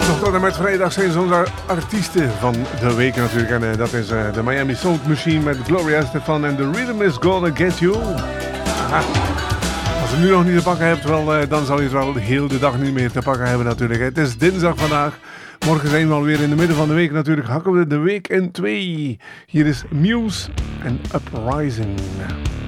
Nog tot en met vrijdag zijn ze onze artiesten van de week natuurlijk. En dat is de Miami Sound Machine met Gloria Estefan en The Rhythm Is Gonna Get You. Aha. Als je nu nog niet te pakken hebt, wel, dan zal je het wel heel de dag niet meer te pakken hebben natuurlijk. Het is dinsdag vandaag. Morgen zijn we alweer in de midden van de week natuurlijk. Hakken we de week in twee. Hier is Muse en Uprising.